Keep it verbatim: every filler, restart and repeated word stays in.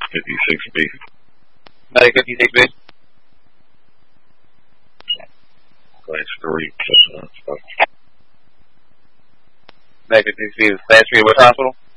fifty-six B. Medic fifty-six B. Class three. Medic fifty-six B is class three at what hospital?